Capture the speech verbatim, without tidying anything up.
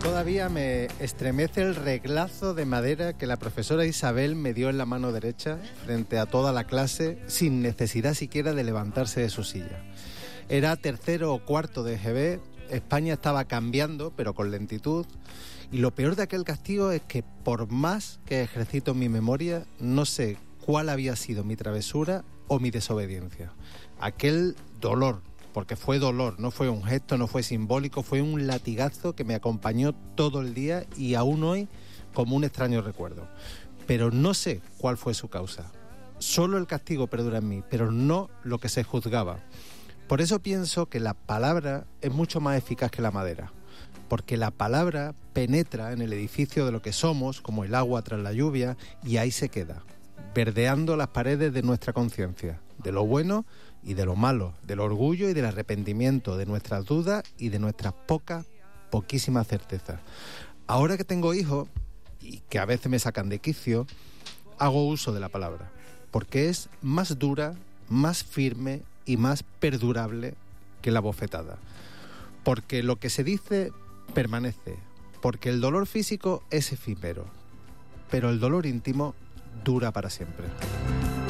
Todavía me estremece el reglazo de madera que la profesora Isabel me dio en la mano derecha frente a toda la clase sin necesidad siquiera de levantarse de su silla. Era tercero o cuarto de G B, España estaba cambiando, pero con lentitud, y lo peor de aquel castigo es que por más que ejercito mi memoria, no sé cuál había sido mi travesura o mi desobediencia. Aquel dolor, porque fue dolor, no fue un gesto, no fue simbólico, fue un latigazo que me acompañó todo el día y aún hoy como un extraño recuerdo. Pero no sé cuál fue su causa. Solo el castigo perdura en mí, pero no lo que se juzgaba. Por eso pienso que la palabra es mucho más eficaz que la madera, porque la palabra penetra en el edificio de lo que somos, como el agua tras la lluvia, y ahí se queda, verdeando las paredes de nuestra conciencia, de lo bueno y de lo malo, del orgullo y del arrepentimiento, de nuestras dudas y de nuestras pocas, poquísimas certezas. Ahora que tengo hijos, y que a veces me sacan de quicio, hago uso de la palabra, porque es más dura, más firme y más perdurable que la bofetada. Porque lo que se dice permanece, porque el dolor físico es efímero, pero el dolor íntimo dura para siempre.